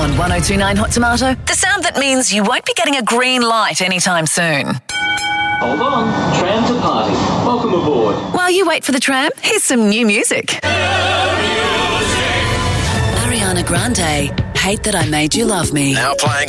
on 1029 Hot Tomato, the sound that means you won't be getting a green light anytime soon. Hold on, tram to party. Welcome aboard. While you wait for the tram, here's some new music. Ariana Grande, Hate That I Made You Love Me. Now playing